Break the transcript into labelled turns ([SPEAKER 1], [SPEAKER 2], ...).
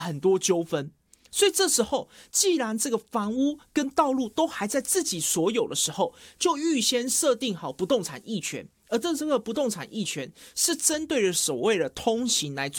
[SPEAKER 1] 很多纠纷。所以这时候，既然这个房屋跟道路都还在自己所有的时候，就预先设定好不动产役权，而这个不动产役权是针对着所谓的通行来